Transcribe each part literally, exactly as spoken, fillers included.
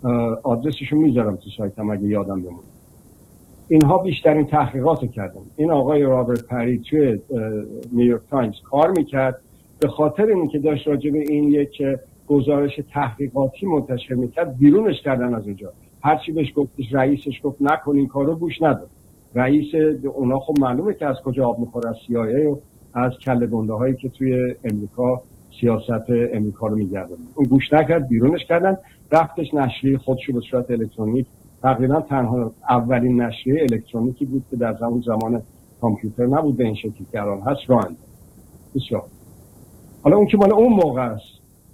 آدرسشو میذارم تو سایتم اگه یادم بمونه. اینها بیشترین تحقیقاتو کردن. این آقای رابرت پری توی نیویورک تایمز کار میکرد، به خاطر اینکه داشت راجع به این یک گزارش تحقیقاتی منتشر میکرد بیرونش کردن از اونجا. هرچی بهش گفتش رئیسش گفت نکن این کارو، گوش نداد. رئیس اونا خب معلومه که از کجا آب میخوره، از سی آی ای و از کله گنده هایی که توی امریکا سیاست امریکا رو میگردن. اون گوش نکرد، بیرونش کردن، رفتش نشریه خودشو به صورت الکترونیک، تقریبا تنها اولین نشریه الکترونیکی بود که در زمان زمان کامپیوتر نبود به این شکلی که الان هست، راه انداخت. بسیار. حالا اون که مال اون موقع است.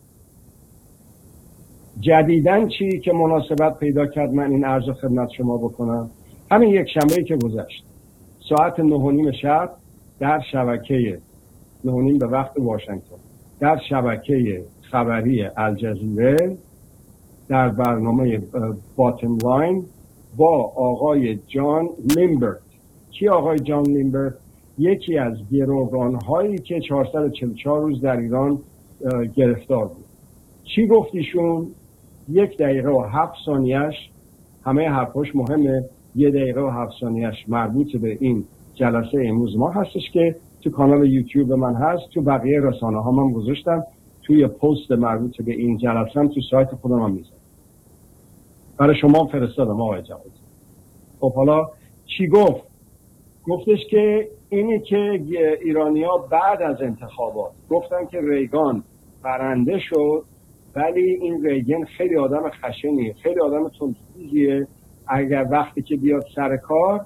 جدیداً چی که مناسبت پیدا کرد من این عرض خدمت شما بکنم، همین یک شنبه‌ای که گذشت ساعت نه و نیم شب در شبکه نه و نیم به وقت واشنگتن در شبکه خبری الجزیره در برنامه باتم لاین با آقای جان لیمبرت. کی آقای جان لیمبرت؟ یکی از گروگان‌هایی که چهارصد و چهل و چهار روز در ایران گرفتار بود. چی گفتیشون؟ یک دقیقه و هفت ثانیهش، همه حرفاش مهمه، یه دقیقه و هفت ثانیهش مربوط به این جلسه امروز ما هستش که تو کانال یوتیوب من هست، تو بقیه رسانه ها من گذاشتم، توی پست مربوط به این جلسه هم تو سایت خودم هم میذارم، برای شما فرستادم آقای جواد. خب حالا چی گفت؟ گفتش که اینی که ایرانی‌ها بعد از انتخابات گفتن که ریگان برنده شد، ولی این ریگن خیلی آدم خشنیه، خیلی آدم تندخویه، اگر وقتی که بیاد سر کار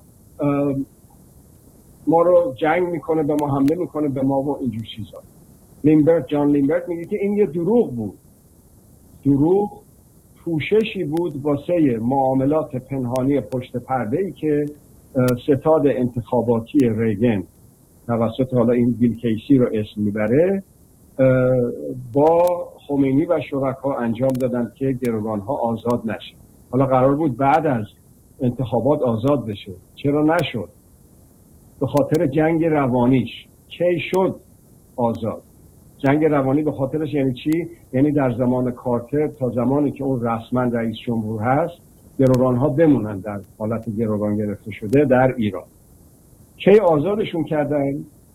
ما رو جنگ میکنه، به ما حمله میکنه، به ما و اینجور چیزا. لیمبرت، جان لیمبرت میگه که این یه دروغ بود، دروغ پوششی بود واسه معاملات پنهانی پشت پرده ای که ستاد انتخاباتی ریگن توسط حالا این بیل کیسی رو اسم میبره با خمینی و شرکا انجام دادن که گروگانها آزاد نشه. حالا قرار بود بعد از انتخابات آزاد بشه، چرا نشد؟ به خاطر جنگ روانیش. کی شد آزاد؟ جنگ روانی به خاطرش یعنی چی؟ یعنی در زمان کارتر تا زمانی که اون رسما رئیس جمهور هست گروگانها بمونن در حالت گروگان گرفته شده در ایران. کی آزادشون کردن؟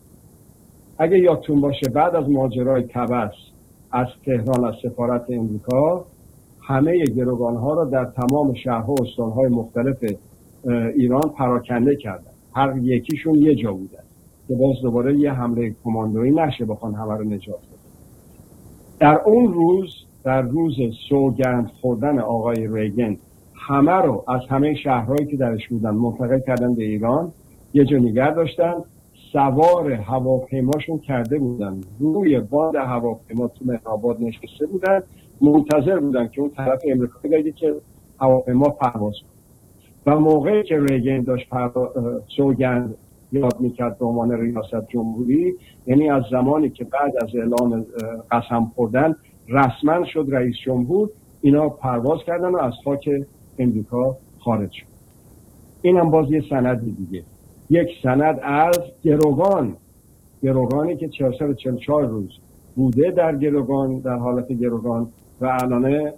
اگه یادتون باشه بعد از ماجرای طبس از تهران، از سفارت امریکا، همه گروگانها را در تمام شهرها و استانهای مختلف ایران پراکنده کردن. هر یکیشون یه جا بودن که باز دوباره یه حمله کماندویی نشه بخوان همه رو نجات بدن. در اون روز، در روز سوگند خوردن آقای ریگن، همه رو از همه شهرهایی که درش بودن منتقل کردن به ایران، یه جا نگه داشتن، سوار هواپیماشون کرده بودن، روی باد هواپیما تو مهرآباد نشسته بودن، منتظر بودن که اون طرف امریکا بگه که هواپیما پرواز کنه. و موقعی که ریگن داشت سوگند یاد میکرد به عنوان ریاست جمهوری، یعنی از زمانی که بعد از اعلام قسم خوردن رسما شد رئیس جمهور، اینا پرواز کردن و از خاک امریکا خارج شد. اینم باز یه سند دیگه، یک سند از گروگان، گروگانی که چهارصد و چهل و چهار روز بوده در گروگان، در حالت گروگان، و الان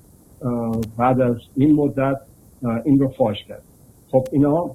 بعد از این مدت این رو فاش کرد. خب اینا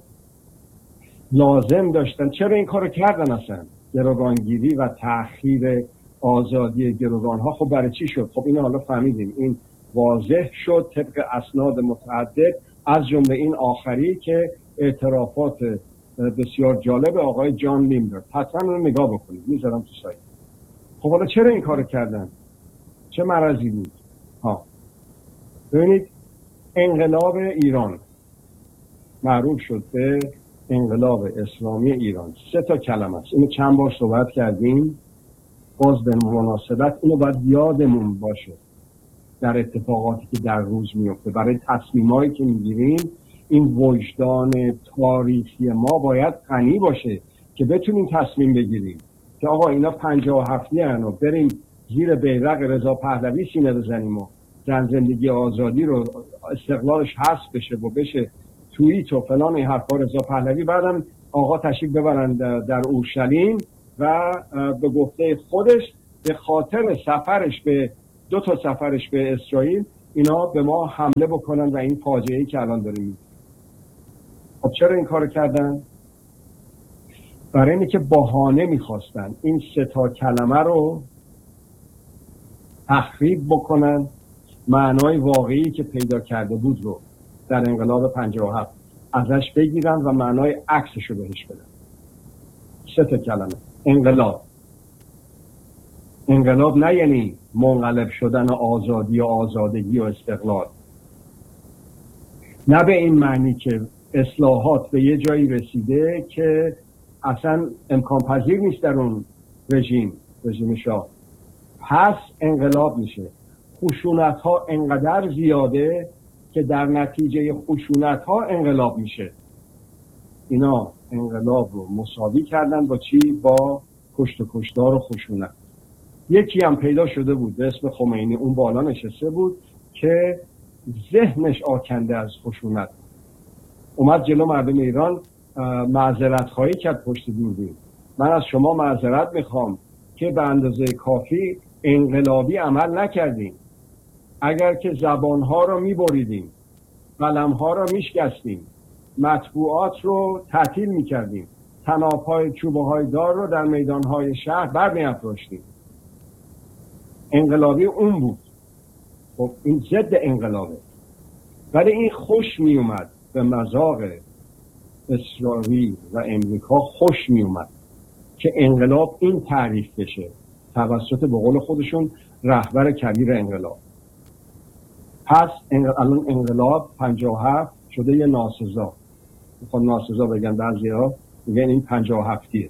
لازم داشتن، چرا این کارو کردن اصلا؟ گروگانگیری و تأخیر آزادی گروگان ها خب برای چی شد؟ خب اینو حالا فهمیدیم، این واضح شد طبق اسناد متعدد، از جمله این آخری که اعترافات بسیار جالب آقای جان لیمبرت، حتما رو نگاه بکنید، میذارم تو سایت. خب حالا چرا این کارو کردن؟ چه مرضی بود؟ ها ببینید، انقلاب ایران معروف شد به انقلاب اسلامی ایران. سه تا کلمه است، اینو چند بار صحبت کردیم، باز به مناسبت اینو باید یادمون باشه در اتفاقاتی که در روز میفته، برای تصمیمایی که میگیریم. این وجدان تاریخی ما باید غنی باشه که بتونیم تصمیم بگیریم که آقا اینا پنجاه و هفتی هن و بریم زیر بیرق رضا پهلوی سینه بزنیم و زن زندگی آزادی رو استقلالش حذف بشه و بشه توییت و فلان این حرفا رضا پهلوی، بعدم آقا تشریف ببرن در اورشلیم و به گفته خودش به خاطر سفرش به دو تا سفرش به اسرائیل اینا به ما حمله بکنن و این فاجعه‌ای که الان داریم. خب چرا این کارو کردن؟ برای اینه که بهانه میخواستن این سه تا کلمه رو تخریب بکنن، معنای واقعی که پیدا کرده بود رو در انقلاب پنجاه و هفت ازش بگیرن و معنای عکسش رو بهش بدن. سه تا کلمه. انقلاب انقلاب نه یعنی منقلب شدن آزادی و آزادگی و استقلال، نه به این معنی که اصلاحات به یه جایی رسیده که اصلا امکان پذیر نیست در اون رژیم رژیم شاه، پس انقلاب میشه. خشونت ها انقدر زیاده که در نتیجه خشونت ها انقلاب میشه. اینا انقلاب رو مساوی کردن با چی؟ با کشت و کشتار و خشونت. یکی هم پیدا شده بود به اسم خمینی، اون بالا نشسته بود که ذهنش آکنده از خشونت، اومد جلو مردم ایران معذرت خواهی کرد پشت دوربین. من از شما معذرت میخوام که به اندازه کافی انقلابی عمل نکردیم. اگر که زبانها رو میبریدیم، قلمها رو میشکستیم، مطبوعات رو تعطیل میکردیم، طناب‌های چوبه‌های دار رو در میدانهای شهر بر می‌افراشتیم، انقلابی اون بود. خب این ضد انقلابه. ولی این خوش می اومد به مذاق اسرائیل و امریکا، خوش می اومد که انقلاب این تعریف بشه توسط به قول خودشون رهبر کبیر انقلاب. پس الان انقلاب پنجاه و هفت شده یه ناسزا. میخوان ناسزا بگن بعضی‌ها، میگن این پنجاه و هفتیه.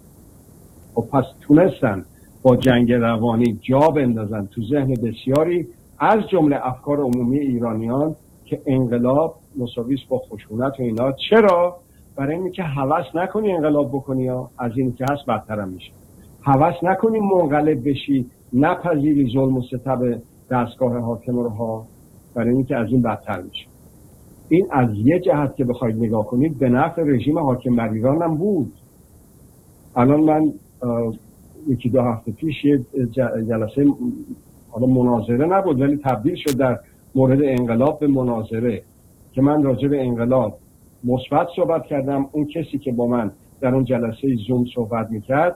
خب پس تونستن با جنگ روانی جا بندازن تو ذهن بسیاری از جمله افکار عمومی ایرانیان که انقلاب مساوی است با خشونت و اینا. چرا؟ برای اینکه که هوس نکنی انقلاب بکنی، یا از این که هست بدترم میشه. هوس نکنی منقلب بشی، نپذیری ظلم و ستم دستگاه حاکم رو ها، برای اینکه از این بدتر میشه. این از یه جهت که بخواید نگاه کنید به نفع رژیم حاکم بر ایران هم بود. الان من یکی دو هفته پیش یه جلسه حالا مناظره نبود ولی تبدیل شد در مورد انقلاب به مناظره که من راجع به انقلاب مثبت صحبت کردم. اون کسی که با من در اون جلسه زوم صحبت میکرد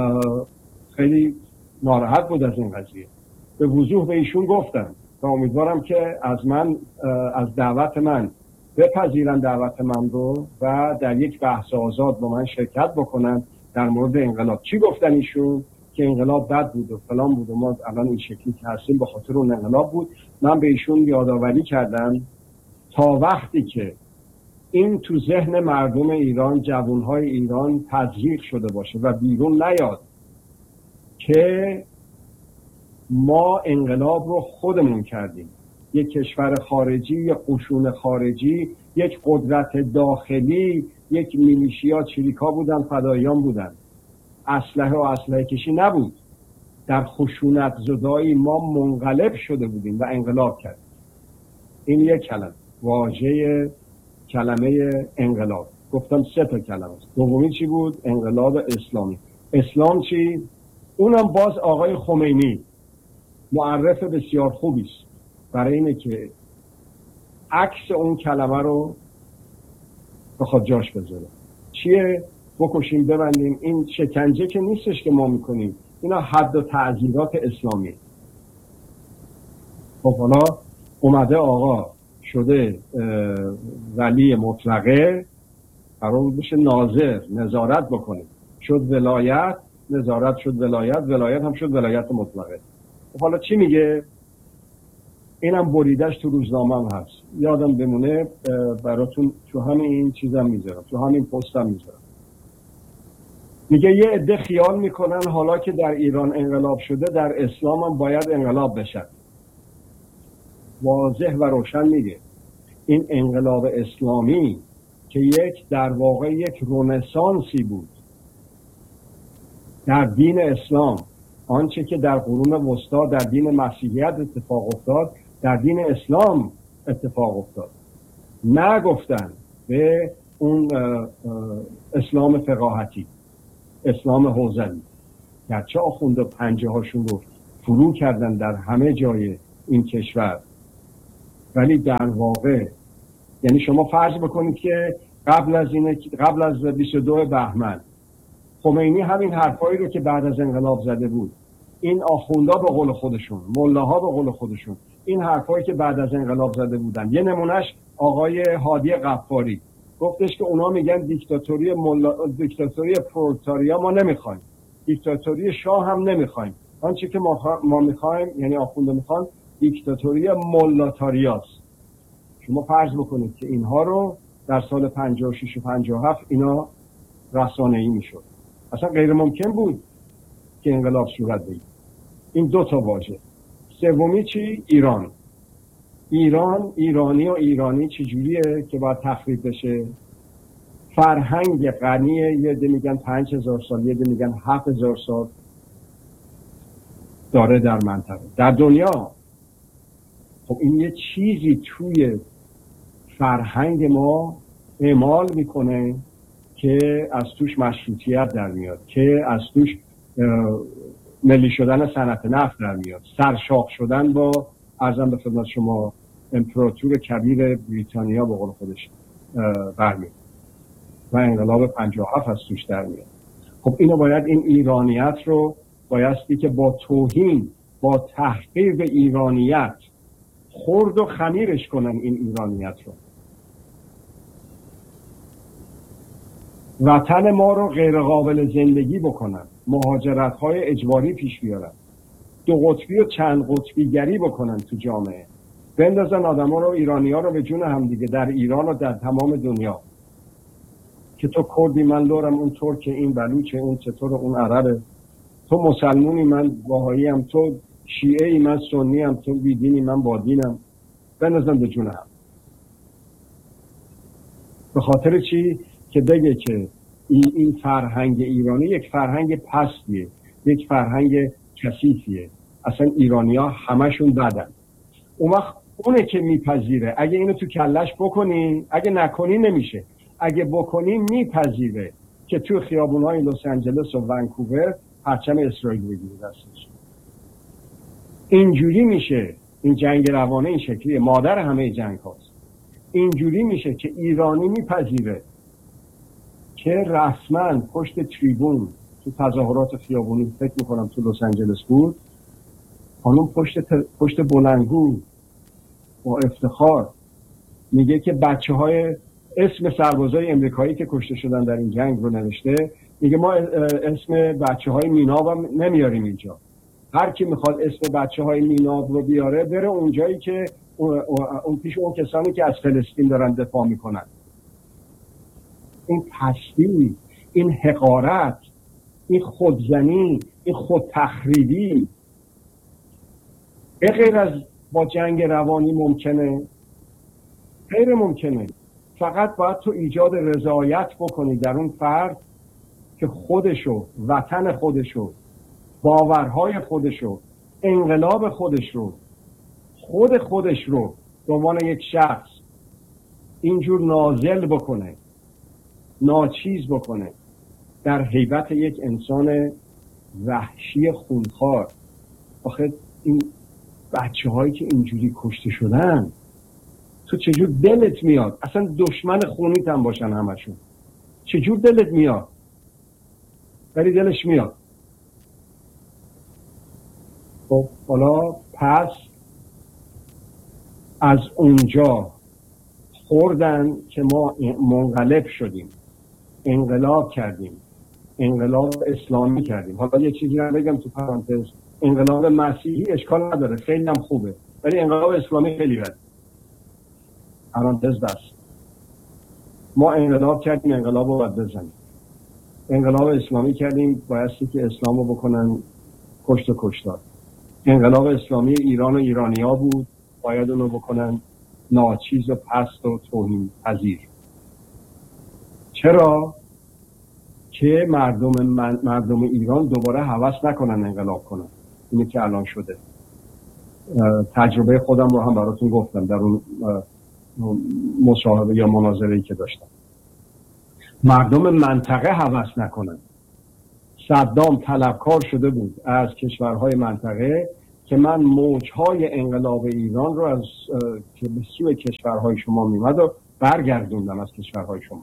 خیلی ناراحت بود از این قضیه. به وضوح به ایشون گفتم و امیدوارم که از من از دعوت من بپذیرن دعوت من رو و در یک بحث آزاد با من شرکت بکنن در مورد انقلاب. چی گفتن ایشون؟ که انقلاب بد بود و فلان بود و ما الان این شکلی که هستیم به خاطر اون انقلاب بود. من به ایشون یادآوری کردم تا وقتی که این تو ذهن مردم ایران، جوانهای ایران تزریق شده باشه و بیرون نیاد که ما انقلاب رو خودمون کردیم، یک کشور خارجی، یک قشون خارجی، یک قدرت داخلی، یک میلیشیا چریکا بودن، فداییان بودن، اسلحه و اسلحه کشی نبود. در خشونت زدایی ما منقلب شده بودیم و انقلاب کردیم. این یک کلمه، واژه کلمه انقلاب. گفتم سه تا کلمه است. دومی چی بود؟ انقلاب اسلامی. اسلام چی؟ اونم باز آقای خمینی معرف بسیار خوبی است برای اینه که عکس اون کلمه رو بخواد جاش بذاره. چیه؟ بکشیم ببندیم. این شکنجه که نیستش که ما میکنیم، اینا حد و تعزیرات اسلامی. خب حالا اومده آقا شده ولی مطلقه، قرار بشه ناظر نظارت بکنه، شد ولایت، نظارت شد ولایت، ولایت هم شد ولایت مطلقه. خب حالا چی میگه؟ اینم بریدش تو روزنامه هم هست، یادم بمونه براتون تو همین این چیزم میذارم، تو همین پستم میذارم. میگه یه عده خیال میکنن حالا که در ایران انقلاب شده در اسلام هم باید انقلاب بشه. واضح و روشن میگه این انقلاب اسلامی که یک در واقع یک رنسانسی بود در دین اسلام، آنچه که در قرون وسطا در دین مسیحیت اتفاق افتاد در دین اسلام اتفاق افتاد. نگفتن به اون اسلام فقاهتی، اسلام حوزوی، گرچه آخونده پنجه هاشون رو فرو کردن در همه جای این کشور ولی در واقع یعنی شما فرض بکنید که قبل از این قبل از بیست و دو بهمن خمینی همین حرفایی رو که بعد از انقلاب زده بود، این آخوندا به قول خودشون، ملاها به قول خودشون، این حرفایی که بعد از انقلاب زده بودن. یه نمونهش آقای هادی غفاری گفتش که اونا میگن دیکتاتوری ملا... دیکتاتوری پرولتاریا ما نمیخوایم، دیکتاتوری شاه هم نمیخوایم، آنچه که ما, ما میخوایم یعنی آخونده میخوان دیکتاتوری ملاتاریاست. شما فرض بکنید که اینها رو در سال پنجاه و شش و پنجاه و هفت اینا رسانه‌ای میشد. اصلا غیر ممکن بود که انقلاب صورت بگیره. این دو تا واژه. سومی چی؟ ایران. ایران، ایرانی و ایرانی چجوریه که باید تخریب بشه؟ فرهنگ غنیه، یه ده میگن پنج هزار سال، یه ده میگن هفت هزار سال داره در منطقه، در دنیا. خب این یه چیزی توی فرهنگ ما اعمال میکنه که از توش مشروطیت در میاد، که از توش ملی شدن صنعت نفت در میاد، سرشاخ شدن با عرضم به خدمت شما امپراتور کبیر بریتانیا به قول خودش برمیاد و انقلاب پنجاه و هفت از توش در میاد. خب اینو باید این ایرانیت رو بایستی که با توهین، با تحقیر به ایرانیت خرد و خمیرش کنن این ایرانیت رو. وطن ما رو غیر قابل زندگی بکنن، مهاجرت های اجباری پیش بیارن، دو قطبی و چند قطبی گری بکنن تو جامعه، بندازن آدم ها رو، ایرانی ها رو به جون هم دیگه در ایران و در تمام دنیا، که تو کردی من لورم، اون ترک، این بلوچه، اون چطور، اون عربه، تو مسلمونی من باهایی هم، تو شیعه ای من سنی هم، تو بیدینی من بادینم، بندازن به جون هم. به خاطر چی؟ که بگه که این فرهنگ ایرانی یک فرهنگ پستیه، یک فرهنگ کثیفیه، اصلا ایرانی ها همشون بدن. اون وقت اونه که میپذیره. اگه اینو تو کلش بکنی، اگه نکنی نمیشه، اگه بکنی میپذیره که تو خیابونهای لس آنجلس و ونکوور پرچم اسرائیل بگیره دستش. اینجوری میشه این جنگ روانه، این شکلیه، مادر همه جنگ هاست. اینجوری میشه که ایرانی میپذیره که رسما پشت تریبون تو تظاهرات خیابونی، فکر میکنم تو لس آنجلس بود، خانم پشت ت... پشت بلندگو با افتخار میگه که بچه های اسم سربازای امریکایی که کشته شدن در این جنگ رو نوشته، میگه ما اسم بچه های میناب هم نمیاریم اینجا، هر کی میخواد اسم بچه های میناب رو بیاره بره اونجایی که اون پیش اون کسانی که از فلسطین دارن دفاع میکنن. این پستی، این حقارت، این خودزنی، این خودتخریبی به غیر از با جنگ روانی ممکنه؟ غیر ممکنه. فقط باید تو ایجاد رضایت بکنی در اون فرد که خودشو، وطن خودشو، باورهای خودشو، انقلاب خودش رو، خود خودش رو به عنوان یک شخص اینجور نازل بکنه، ناچیز بکنه در هیبت یک انسان وحشی خونخوار. آخه این بچه هایی که اینجوری کشته شدن، تو چجور دلت میاد؟ اصلا دشمن خونیت هم باشن همشون، چجور دلت میاد؟ ولی دلش میاد. خب حالا پس از اونجا خوردن که ما منقلب شدیم، انقلاب کردیم، انقلاب اسلامی کردیم. حالا یه چیزی رو بگم تو پرانتز، انقلاب مسیحی اشکال نداره، خیلی هم خوبه، ولی انقلاب اسلامی خیلی بده. پرانتز بس. ما انقلاب کردیم، انقلاب رو باید بزنیم. انقلاب اسلامی کردیم، بایستی که اسلام رو بکنن کشت و کشتار. انقلاب اسلامی ایران و ایرانی ها بود، باید اونو بکنن ناچیز و پست و توهین پذیر. چرا؟ که مردم من، مردم ایران دوباره هوس نکنن انقلاب کنن. اینه که الان شده. تجربه خودم رو هم براتون گفتم در اون مصاحبه یا مناظره‌ای که داشتم. مردم منطقه هوس نکنن. صدام طلبکار شده بود از کشورهای منطقه که من موجهای انقلاب ایران رو از که به سوی کشورهای شما میمد و برگردوندم از کشورهای شما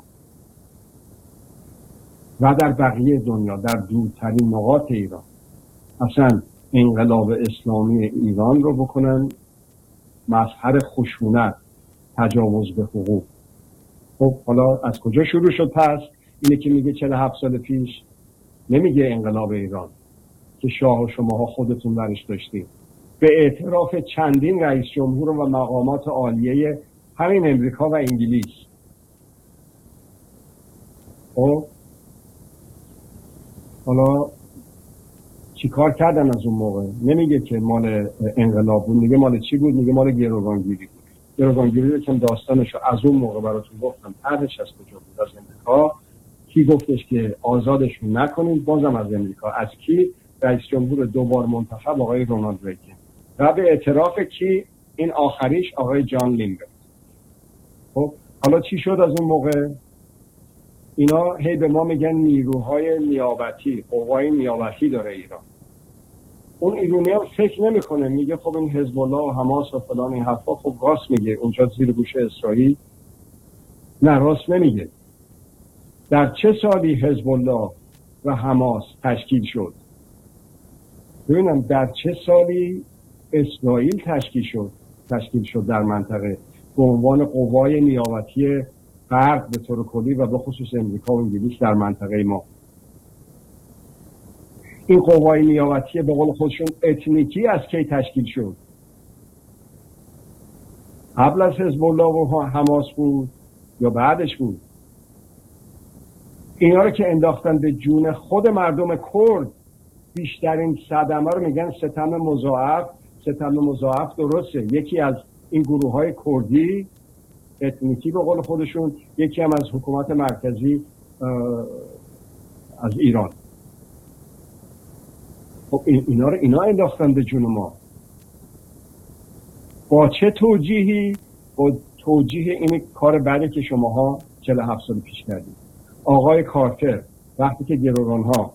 و در بقیه دنیا، در دورترین نقاط ایران اصلا انقلاب اسلامی ایران رو بکنن مظهر خشونت، تجاوز به حقوق. خب حالا از کجا شروع شد پس؟ اینه که میگه چهل و هفت سال پیش، نمیگه انقلاب ایران که شاه و شماها خودتون برش داشتید، به اعتراف چندین رئیس جمهور و مقامات عالیه همین امریکا و انگلیس. خب حالا چی کار کردن از اون موقع؟ نمیگه که مال انقلاب بود، میگه مال چی بود؟ میگه مال گروگانگیری بود. گروگانگیری رو که داستانشو از اون موقع براتون گفتم، طرحش از کجا بود؟ از امریکا. کی گفتش که آزادشون نکنید؟ بازم از امریکا. از کی؟ رئیس جمهور دوبار منتخب آقای رونالد ریگن و به اعتراف کی؟ این آخریش آقای جان لیمبرت. خب حالا چی شد از اون موقع؟ اینا هی به ما میگن نیروهای نیابتی، قوای نیابتی داره ایران. اون ایرانی هم فکر نمیکنه، میگه خب این حزب الله و حماس و فلان این حرفا، خب راست میگه، اونجا زیر گوش اسرائیل. نه، راست نمیگه. در چه سالی حزب الله و حماس تشکیل شد؟ ببینم در چه سالی اسرائیل تشکیل شد؟ تشکیل شد در منطقه به عنوان قوای نیابتی غرب به طور کلی و به خصوص امریکا و انگلیس در منطقه ما. این قوای نیابتی به قول خودشون اتنیکی از کی تشکیل شد؟ قبل از حزب الله و حماس بود یا بعدش بود؟ اینا رو که انداختن به جون خود مردم کرد، بیشترین صدمه رو میگن ستم مضاعف. ستم مضاعف درسته، یکی از این گروه های کردی اتنیکی به قول خودشون، یکی هم از حکومت مرکزی از ایران. خب اینا رو اینا انداختن به جون ما. با چه توجیهی؟ با توجیه این کار بعدی که شماها چهل و هفت سال پیش کردید. آقای کارتر وقتی که گروگانها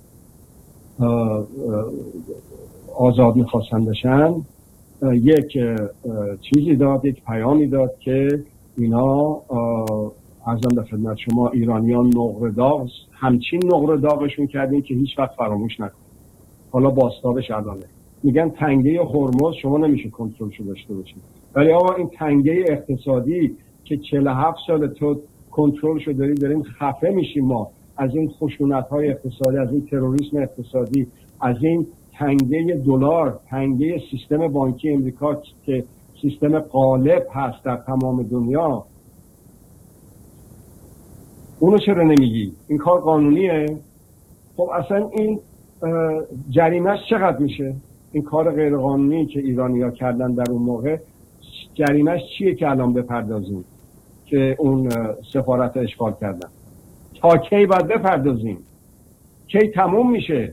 آزاد میخواستن بشن، یک چیزی داد، یک پیامی داد که اینا عرضم به خدمت شما ایرانیان نقره داغ، همچین نقره داغشون کردین که هیچ وقت فراموش نکنید. حالا باستابش الانه میگن تنگه هرمز شما نمیشه کنترلشو داشته باشید، ولی آقا این تنگه اقتصادی که چهل و هفت سال تو کنترلشو داری، داریم خفه میشیم ما از این خشونت‌های اقتصادی، از این تروریسم اقتصادی، از این تنگه دلار، تنگه سیستم بانکی امریکا که سیستم غالب هست در تمام دنیا. اونو چرا نمیگی؟ این کار قانونیه؟ خب اصلا این جریمهش چقدر میشه؟ این کار غیر قانونی که ایرانی‌ها کردن در اون موقع، جریمهش چیه که الان بپردازیم که اون سفارت اشغال کردن؟ تا کی باید بپردازیم؟ کی تموم میشه؟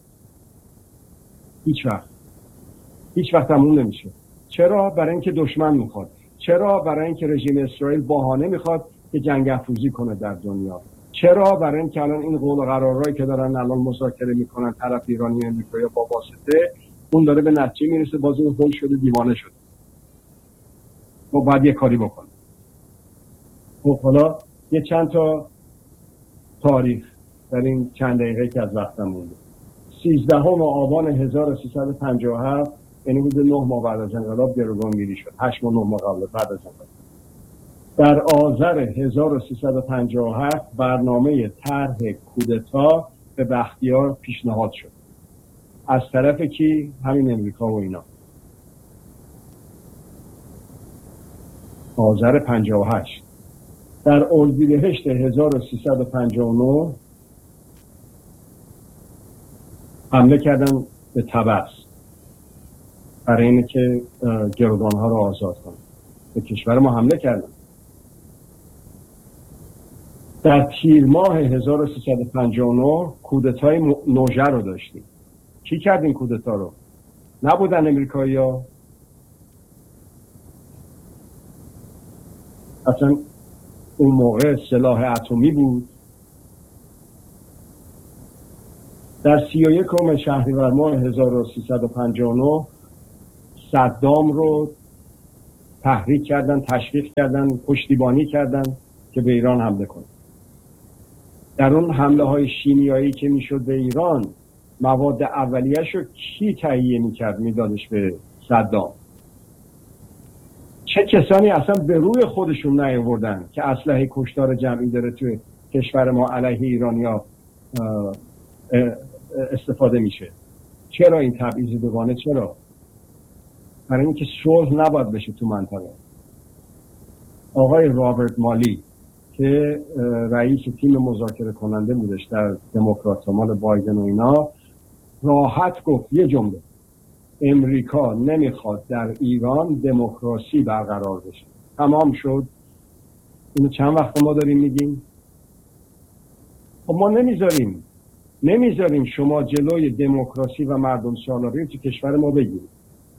هیچ وقت هیچ وقت تموم نمیشه. چرا؟ برای اینکه دشمن میخواد. چرا؟ برای اینکه رژیم اسرائیل بهانه میخواد که جنگ افروزی کنه در دنیا. چرا؟ برای اینکه الان این قول و قرارهایی که دارن الان مذاکره میکنن طرف ایرانی و امریکایی با واسطه، اون داره به نتیجه میرسه باز اون هول شده، دیوانه شده. ما باید یه کاری بکنیم. خب حالا یه چند تا تاریخ در این چند دقیقه که از وقتم مونده. سیزدهم آبان هزار و سیصد و پنجاه و هفت، یعنی حدود نه ماه بعد از انقلاب گروگانگیری شد. هشت ماه نه ماه قبل بعد از انقلاب. در آذر هزار و سیصد و پنجاه و هفت برنامه طرح کودتا به بختیار پیشنهاد شد. از طرف کی؟ همین امریکا و اینا. آذر پنجاه و هشت. در اردیبهشت هزار و سیصد و پنجاه و نه حمله کردن به طبس برای اینه که گروگانها رو آزاد کنن. به کشور ما حمله کردن. در تیر ماه هزار و سیصد و پنجاه و نه کودتای نوژه رو داشتیم. کی کرد این کودتا رو؟ نبودن امریکایی ها؟ اصلا اون موقع سلاح اتمی بود. در سی و یکم شهریور ماه هزار و سیصد و پنجاه و نه صدام رو تحریک کردن، تشویق کردن، پشتیبانی کردن که به ایران حمله کنه. در اون حمله های شیمیایی که میشد به ایران، مواد اولیه‌اش رو کی تهیه میکرد میدادش به صدام؟ چه کسانی اصلا به روی خودشون نیاوردن که اسلحه کشتار جمعی داره توی کشور ما علیه ایرانیا استفاده میشه؟ چرا این تبعیض دوگانه؟ چرا؟ برای اینکه صلح نباید بشه تو منطقه. آقای رابرت مالی که رئیس تیم مذاکره کننده بودش در دموکرات مال بایدن و اینا، راحت گفت یه جمله: امریکا نمیخواد در ایران دموکراسی برقرار بشه. تمام شد. اینو چند وقت ما داریم میگیم؟ خب ما نمیذاریم نمیذاریم شما جلوی دموکراسی و مردم سالاری رو تو کشور ما بگیرید.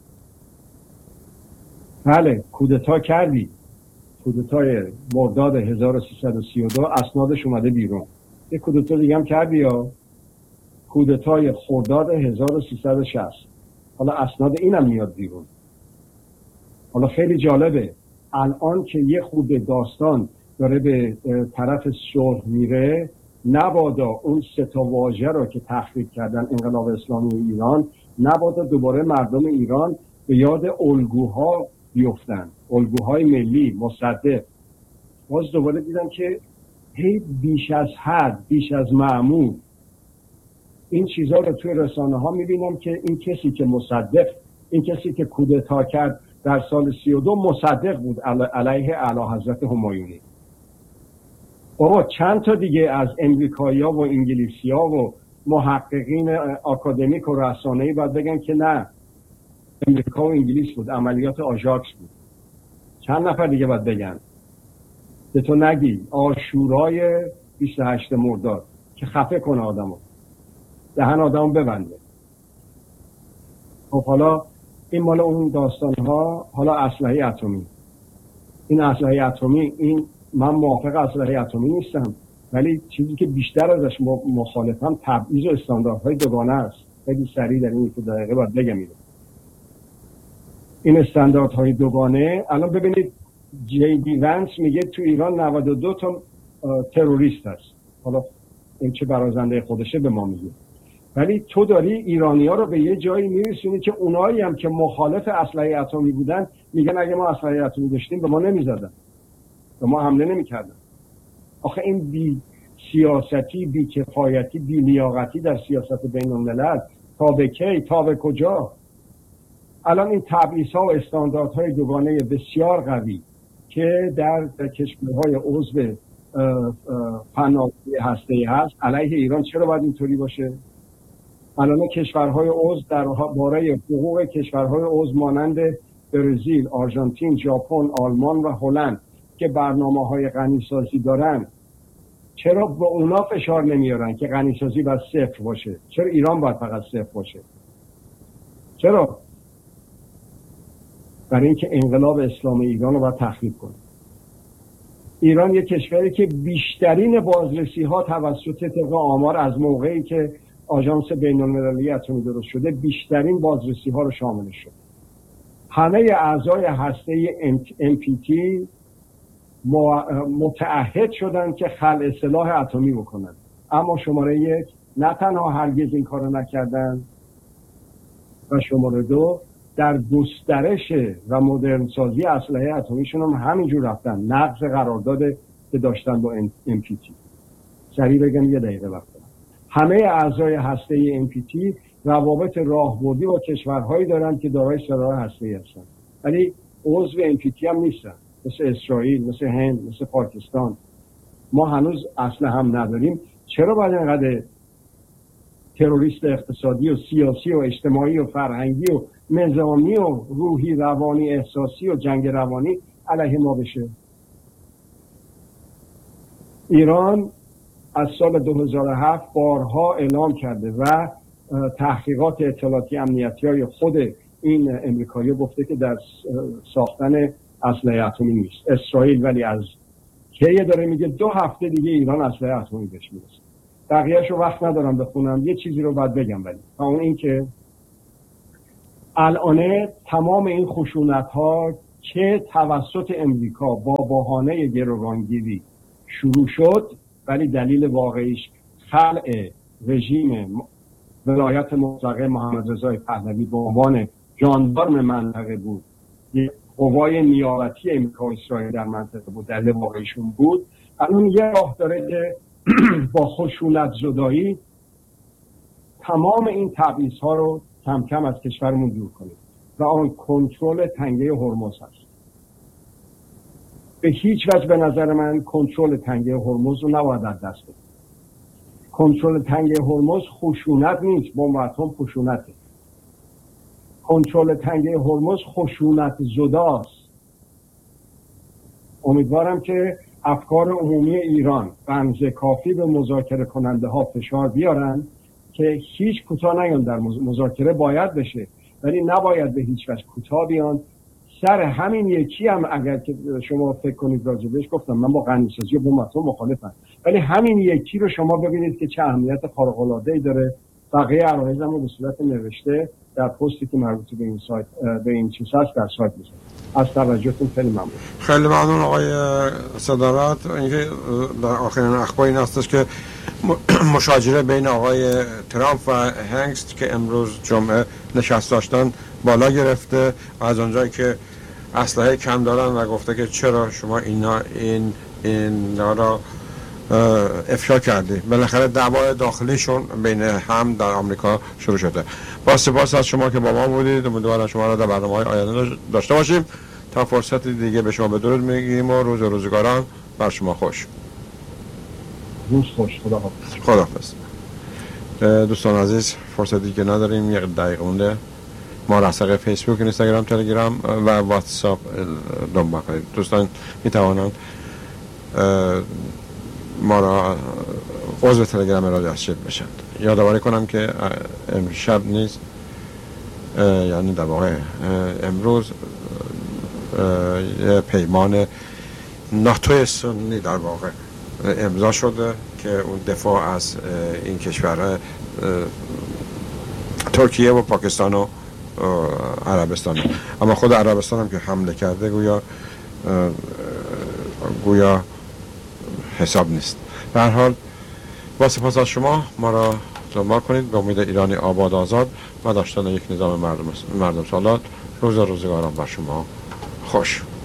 بله، کودتا کردی. کودتای مرداد هزار و سیصد و سی و دو اسنادش اومده بیرون. یه کودتا دیگه هم کردی یا کودتای خرداد هزار و سیصد و شصت. حالا اسناد اینم میاد بیرون. حالا خیلی جالبه الان که یه خود داستان داره به طرف صلح میره، نبادا اون سه تا واژه رو که تخریب کردن انقلاب اسلامی ایران، نبادا دوباره مردم ایران به یاد الگوها بیفتن، الگوهای ملی مصدق. باز دوباره دیدن که هی بیش از حد، بیش از معمول این چیزها رو توی رسانه ها میبینم که این کسی که مصدق، این کسی که کودتا کرد در سال سی و دو مصدق بود علیه اعلیحضرت همایونی. بابا چند تا دیگه از امریکایی‌ها و انگلیسی‌ها و محققین آکادمیک و رسانه‌ای باید بگن که نه، امریکا و انگلیس بود، عملیات آژاکس بود. چند نفر دیگه باید بگن که تو نگی آشورای بیست و هشت مرداد که خفه کنه آدمو، دهن آدمو ببنده. خب حالا این مال اون داستان ها. حالا اسلحه اتمی، این اسلحه اتمی، این من موافق اسلحه اتمی نیستم، ولی چیزی که بیشتر ازش مخالفم تبعیض و استانداردهای دوگانه است. خیلی سریع در این یک دقیقه باید بگم اینو. این استانداردهای دوگانه، الان ببینید جی دی ونس میگه تو ایران نود و دو تا تروریست هست. حالا این چه برازنده خودشه به ما میگه، ولی تو داری ایرانی ها رو به یه جایی میرسونی که اونایی هم که مخالف اسلحه اتمی بودن میگن اگه ما اسلحه اتمی داشتیم به ما نمیزدن، به ما حمله نمیکردن. آخه این بی سیاستی، بی کفایتی، بی لیاقتی در سیاست بین الملل تا به کی، تا به کجا؟ الان این تبعیض‌ها و استانداردهای دوگانه بسیار قوی که در کشورهای عضو پناهجوی هسته‌ای هست علیه ایران، چرا باید اینطوری باشه؟ الان کشورهای عضو درباره حقوق کشورهای عضو مانند برزیل، آرژانتین، ژاپن، آلمان و هلند که برنامه‌های غنیسازی دارن، چرا به اونا فشار نمیارن که غنیسازی باید صفر باشه؟ چرا ایران باید فقط صفر باشه؟ چرا؟ برای اینکه انقلاب اسلامی ایران رو باید تخریب کنه. ایران یک کشوری که بیشترین بازرسی ها توسط طبق آمار از موقعی که آژانس بین المللی اتمی درست شده بیشترین بازرسی ها رو شامل شد. همه اعضای هسته ام پی تی متعهد شدن که خلع سلاح اتمی بکنن، اما شماره یک نه تنها هرگز این کارو نکردن و شماره دو در گسترش و مدرن سازی اسلحه اتمیشون هم همینجور رفتن، نقض قرارداد که داشتن با ام پی تی. سریع بگم یه دقیقه وقت دارم. همه اعضای هسته ام پی تی روابط راهبردی با کشورهایی دارن که دارای سلاح هسته‌ای هستن، ولی عضو ام پی تی هم نیستن، مثل اسرائیل، مثل هند، مثل پاکستان. ما هنوز اسلحه هم نداریم. چرا باید اینقدر تروریست اقتصادی و سیاسی و اجتماعی و فرهنگی و نظامی و روحی روانی احساسی و جنگ روانی علیه ما بشه؟ ایران از سال دو هزار و هفت بارها اعلام کرده و تحقیقات اطلاعاتی امنیتی های خود این امریکایی گفته که در ساختن اسلحه اتمی نیست. اسرائیل ولی از کی داره میگه دو هفته دیگه ایران اسلحه اتمی بهش میرسه. بقیه‌شو وقت ندارم بخونم، یه چیزی رو باید بگم. ولی اون این که الان تمام این خشونت ها که توسط امریکا با بهانه گروگانگیری شروع شد، ولی دلیل واقعیش خلع رژیم ولایت مطلقه محمد رضای پهلوی به عنوان جاندارم منطقه بود، قوای نیابتی امریکا و اسرائیل در منطقه بود، دلیل واقعیشون بود. الان یه راه داره که با خشونت زدایی تمام این تبعیض‌ها رو کم کم از کشورمون دور کنیم و آن کنترل تنگه هرمز هست. به هیچ وجه به نظر من کنترل تنگه هرمز رو نباید از دست بدیم. کنترل تنگه هرمز خشونت نیست، بمب اتم خشونته. کنترل تنگه هرمز خشونت زداست. امیدوارم که افکار عمومی ایران به اندازه کافی به مذاکره کننده ها فشار بیارن که هیچ کوتاه نیان در مذاکره باید بشه، ولی نباید به هیچ وجه کوتاه بیان. سر همین یکی هم اگر که شما فکر کنید راجبش، گفتم من با غنیسازی و بمب اتم مخالفم، ولی همین یکی رو شما ببینید که چه اهمیت خارق العاده‌ای داره. بقیه عرایضم رو به صورت نوشته در پستی که مربوط به این سایت به این چیز هست در سایت میذارم. از توجهتون خیلی ممنون. خیلی ممنون آقای صدارت. اینکه در آخرین اخبار این هستش که مشاجره بین آقای ترامپ و هنگست که امروز جمعه نشست داشتن بالا گرفته، از اونجایی که اسلحه کم دارن و گفته که چرا شما اینا این اینا را افشا کردی. بالاخره دعوا داخلیشون بین هم در آمریکا شروع شده. با سپاس از شما که با ما بودید. امیدوارم شما را در برنامه‌های آینده داشته باشیم. تا فرصت دیگه به شما بدرود میگیم و روز و روزگاران بر شما خوش. روز خوش. خداحافظ. خداحافظ. دوستان عزیز، فرصتی که نداریم، یک دقیقه مونده. ما را از طریق فیسبوک، اینستاگرام، تلگرام و واتساپ دنبال کنید. دوستان می توانند ما را عضو تلگرام را دستگیر بشند. یادآوری کنم که امشب نیز یعنی در واقع امروز پیمان ناتو سنی در واقع امضا شده که اون دفاع از این کشورها ترکیه و پاکستان و عربستان، اما خود عربستان هم که حمله کرده گویا گویا حساب نیست. به هر حال با سپاس از شما ما را دنبال کنید. به امید ایرانی آباد آزاد و داشتن یک نظام مردم مردم سالار. روز روزگاران بر شما خوش.